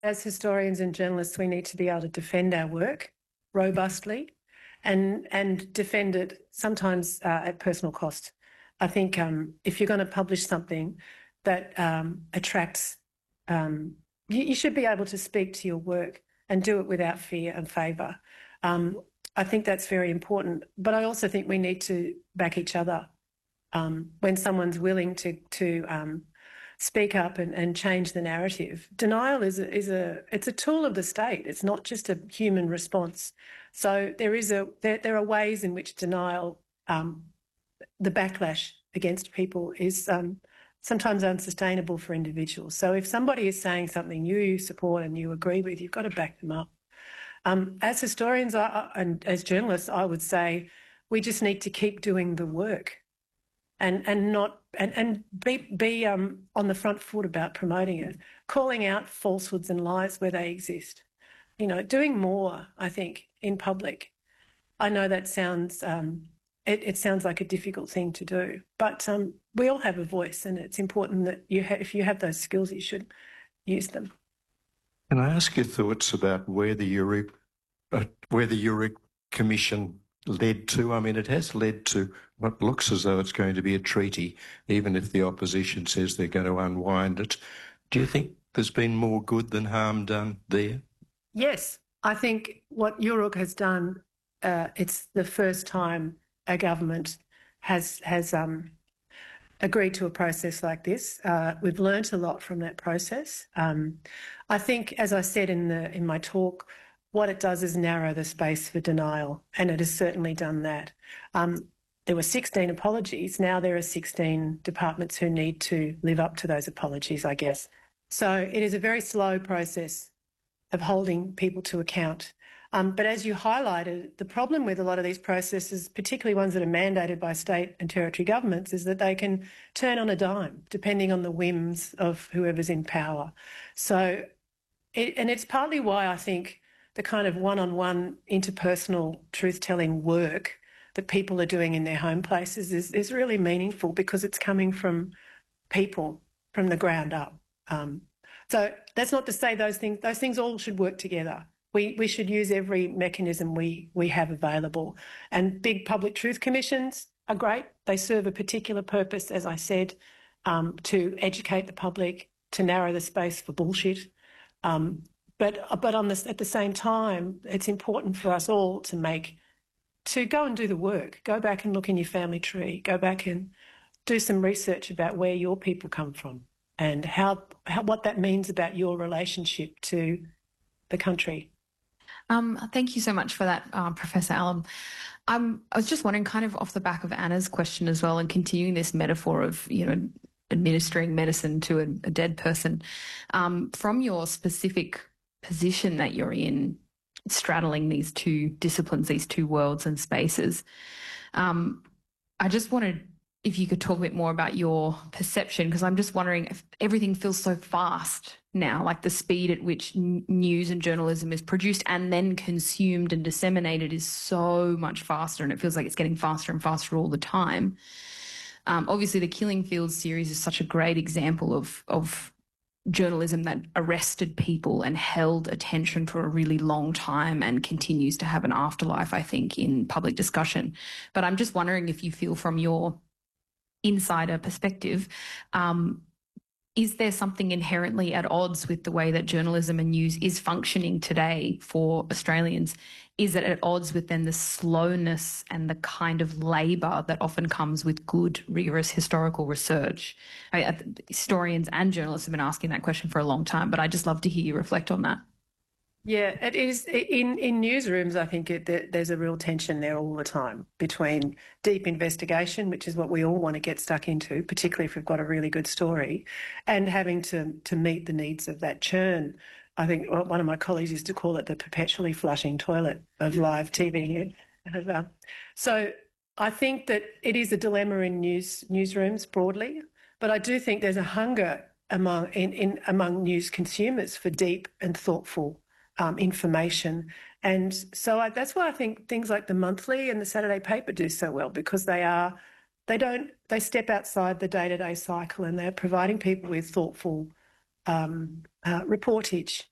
As historians and journalists, we need to be able to defend our work robustly and defend it sometimes at personal cost. I think if you're going to publish something that attracts, you should be able to speak to your work and do it without fear and favour. I think that's very important. But I also think we need to back each other when someone's willing to speak up and change the narrative. Denial it's a tool of the state. It's not just a human response. So there are ways in which denial, the backlash against people is sometimes unsustainable for individuals. So if somebody is saying something you support and you agree with, you've got to back them up. As historians and as journalists, I would say we just need to keep doing the work and be on the front foot about promoting it, calling out falsehoods and lies where they exist. You know, doing more, I think, in public. I know that sounds it sounds like a difficult thing to do, but we all have a voice, and it's important that if you have those skills, you should use them. Can I ask your thoughts about where the Eureka Commission led to? I mean, it has led to what looks as though it's going to be a treaty, even if the opposition says they're going to unwind it. Do you think there's been more good than harm done there? Yes, I think what Eureka has done, it's the first time a government has agreed to a process like this. We've learnt a lot from that process. I think, as I said in my talk, what it does is narrow the space for denial, and it has certainly done that. There were 16 apologies. Now there are 16 departments who need to live up to those apologies, I guess. So it is a very slow process of holding people to account. But as you highlighted, the problem with a lot of these processes, particularly ones that are mandated by state and territory governments, is that they can turn on a dime, depending on the whims of whoever's in power. So, and it's partly why I think the kind of one-on-one interpersonal truth-telling work that people are doing in their home places is really meaningful, because it's coming from people from the ground up. So that's not to say those things all should work together. We should use every mechanism we have available. And big public truth commissions are great. They serve a particular purpose, as I said, to educate the public, to narrow the space for bullshit. But at the same time, it's important for us all to go and do the work. Go back and look in your family tree. Go back and do some research about where your people come from and what that means about your relationship to the country. Thank you so much for that, Professor Allam. I was just wondering, kind of off the back of Anna's question as well, and continuing this metaphor of, administering medicine to a dead person, from your specific position that you're in, straddling these two disciplines, these two worlds and spaces, I just wanted, if you could talk a bit more about your perception, because I'm just wondering if everything feels so fast now, like the speed at which news and journalism is produced and then consumed and disseminated is so much faster, and it feels like it's getting faster and faster all the time. Obviously, the Killing Fields series is such a great example of journalism that arrested people and held attention for a really long time and continues to have an afterlife, I think, in public discussion. But I'm just wondering if you feel, from your insider perspective, is there something inherently at odds with the way that journalism and news is functioning today for Australians? Is it at odds with then the slowness and the kind of labour that often comes with good, rigorous historical research? Historians and journalists have been asking that question for a long time, but I'd just love to hear you reflect on that. Yeah, it is. In newsrooms, I think there's a real tension there all the time between deep investigation, which is what we all want to get stuck into, particularly if we've got a really good story, and having to meet the needs of that churn. I think one of my colleagues used to call it the perpetually flushing toilet of live TV. So I think that it is a dilemma in newsrooms broadly, but I do think there's a hunger among news consumers for deep and thoughtful information. And so that's why I think things like the Monthly and the Saturday Paper do so well, because they step outside the day-to-day cycle, and they're providing people with thoughtful reportage.